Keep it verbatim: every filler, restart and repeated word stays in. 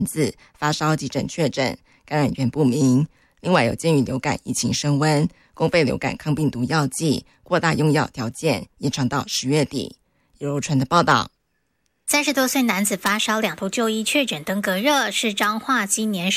子发烧急诊确诊，感染源不明。另外有鉴于流感疫情升温，公费流感抗病毒药剂扩大用药条件延长到十月底。尤柔纯的报道。 三十多岁男子发烧，两头就医确诊登革热，是彰化今年